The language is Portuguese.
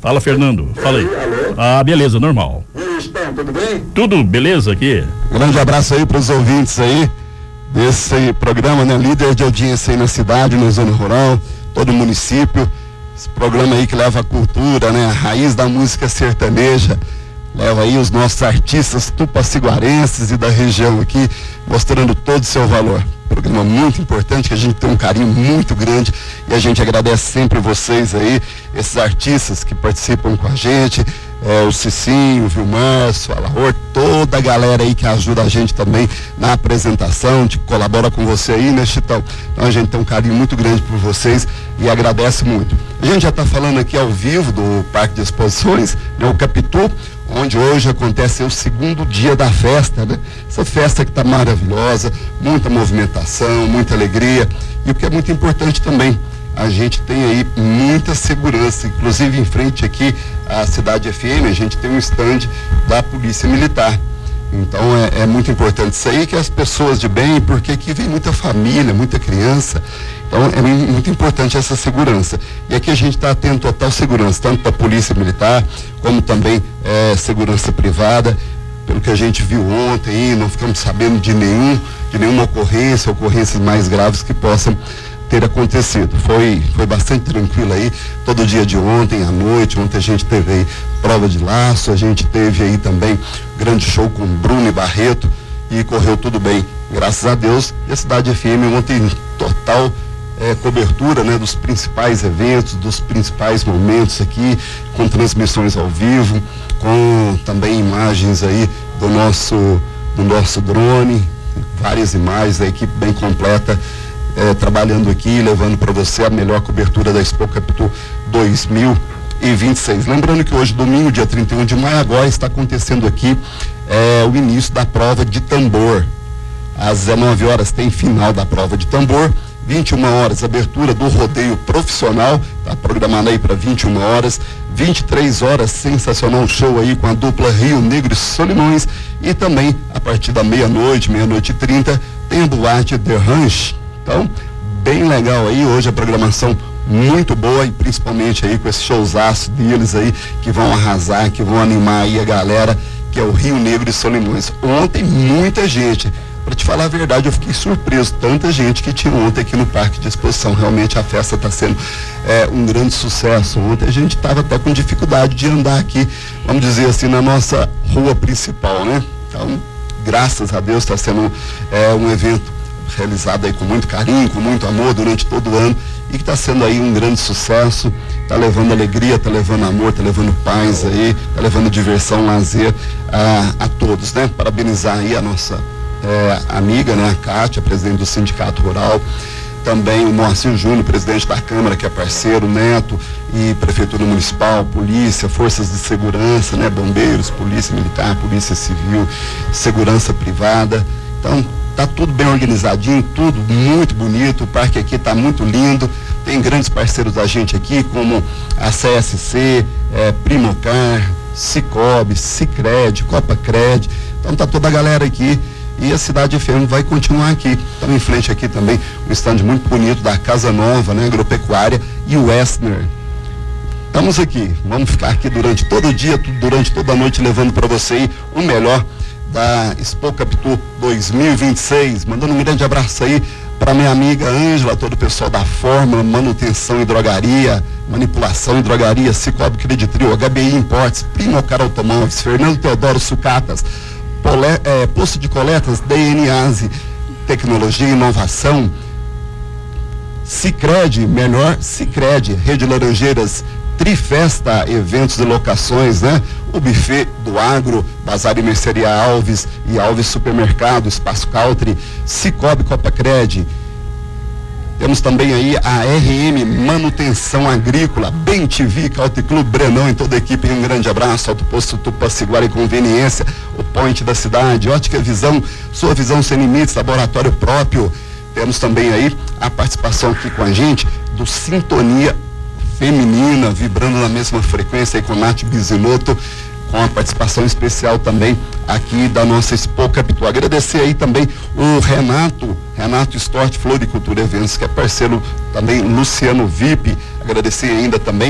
Fala, Fernando. Fala aí. Alô? Ah, beleza, normal. E aí, Estão, tudo bem? Tudo beleza aqui? Grande abraço aí para os ouvintes aí desse programa, né? Líder de audiência aí na cidade, na zona rural, todo o município. Esse programa aí que leva a cultura, né? A raiz da música sertaneja. Leva aí os nossos artistas tupaciguarenses e da região aqui, mostrando todo o seu valor. Programa muito importante, que a gente tem um carinho muito grande e a gente agradece sempre vocês aí, esses artistas que participam com a gente, o Cicinho, o Vilmarço, a Lahor, toda a galera aí que ajuda a gente também na apresentação, que colabora com você aí, né, Chitão? Então a gente tem um carinho muito grande por vocês e agradece muito. A gente já está falando aqui ao vivo do Parque de Exposições, né, o Capitu, onde hoje acontece o segundo dia da festa, né? Essa festa que está maravilhosa, muita movimentação, muita alegria, e o que é muito importante também, a gente tem aí muita segurança, inclusive em frente aqui à Cidade FM, a gente tem um stand da Polícia Militar. Então é muito importante isso aí, que as pessoas de bem, porque aqui vem muita família, muita criança, então é muito importante essa segurança. E aqui a gente está tendo total segurança, tanto da Polícia Militar, como também segurança privada. Pelo que a gente viu ontem, não ficamos sabendo de nenhuma ocorrências mais graves que possam ter acontecido. Foi bastante tranquilo aí, todo dia de ontem à noite. Ontem a gente teve aí prova de laço, a gente teve aí também grande show com Bruno e Barreto e correu tudo bem, graças a Deus. E a Cidade FM ontem total cobertura, né, dos principais eventos, dos principais momentos aqui, com transmissões ao vivo, com também imagens aí do nosso drone, várias imagens, a equipe bem completa trabalhando aqui, levando para você a melhor cobertura da Expo Capitu 2026. Lembrando que hoje, domingo, dia 31 de maio, agora está acontecendo aqui o início da prova de tambor. Às 19 horas tem final da prova de tambor, 21 horas abertura do rodeio profissional, está programado aí para 21 horas, 23 horas sensacional show aí com a dupla Rio Negro e Solimões, e também a partir da meia-noite e 30, tem a boate The Ranch. Então, bem legal aí, hoje a programação muito boa, e principalmente aí com esse showzaço deles aí, que vão arrasar, que vão animar aí a galera, que é o Rio Negro e Solimões. Ontem, muita gente. Para te falar a verdade, eu fiquei surpreso, tanta gente que tinha ontem aqui no Parque de Exposição. Realmente a festa está sendo um grande sucesso. Ontem a gente estava até com dificuldade de andar aqui, vamos dizer assim, na nossa rua principal, né? Então, graças a Deus, está sendo um evento realizado aí com muito carinho, com muito amor durante todo o ano, e que está sendo aí um grande sucesso, está levando alegria, está levando amor, está levando paz aí, está levando diversão, lazer a todos, né? Parabenizar aí a nossa amiga, né, a Kátia, presidente do Sindicato Rural, também o Moacir Júnior, presidente da Câmara, que é parceiro, Neto, e Prefeitura Municipal, Polícia, Forças de Segurança, né, Bombeiros, Polícia Militar, Polícia Civil, Segurança Privada. Então, tá tudo bem organizadinho, tudo muito bonito, o parque aqui tá muito lindo, tem grandes parceiros da gente aqui, como a CSC, Primocar, Cicobi, Sicredi, Copacred. Então tá toda a galera aqui. E a Cidade FM vai continuar aqui. Estamos em frente aqui também, um stand muito bonito da Casa Nova, né, Agropecuária, e o Westner. Estamos aqui, vamos ficar aqui durante todo o dia, durante toda a noite, levando para você aí o melhor da Expo Capitu 2026. Mandando um grande abraço aí para minha amiga Ângela, todo o pessoal da Forma, Manutenção e Drogaria, Manipulação e Drogaria, Cicobi Creditrio, HBI Importes, Primocar Automóveis, Fernando Teodoro Sucatas, Posto de Coletas, DNAse, Tecnologia e Inovação, Sicredi, melhor Sicredi, Rede Laranjeiras, Trifesta, eventos e locações, né? O Buffet do Agro, Bazar e Mercearia Alves e Alves Supermercado, Espaço Country, Cicobi Copacred. Temos também aí a RM Manutenção Agrícola, Bem TV, Caute Clube, Brenão e toda a equipe. Um grande abraço, Alto Posto Tupaciguara e Conveniência, o Point da cidade, Ótica Visão, sua visão sem limites, laboratório próprio. Temos também aí a participação aqui com a gente do Sintonia Feminina, vibrando na mesma frequência aí com Nath Bizinoto, com a participação especial também aqui da nossa Expo Capitu. Agradecer aí também o Renato Stort Floricultura Eventos, que é parceiro também, Luciano VIP. Agradecer ainda também